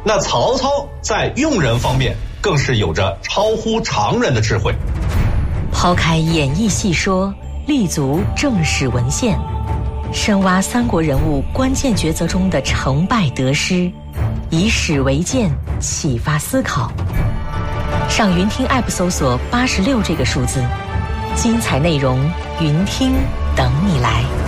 那曹操在用人方面更是有着超乎常人的智慧。 抛开演绎细说，立足正史文献，深挖三国人物关键抉择中的成败得失，以史为鉴，启发思考。上云听 App 搜索86这个数字，精彩内容云听等你来。